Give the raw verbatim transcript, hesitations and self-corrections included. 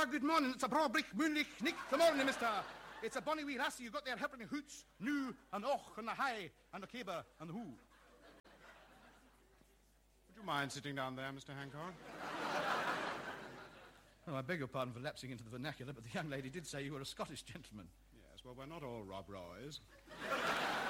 Ah, good morning. It's a Braubrich, Munich, Nick. Good morning, mister. It's a bonny wee lassie you got there helping the hoots, new, and och, and the high, and the caber, and the who. Would you mind sitting down there, Mister Hancock? Oh, I beg your pardon for lapsing into the vernacular, but the young lady did say you were a Scottish gentleman. Yes, well, we're not all Rob Roys.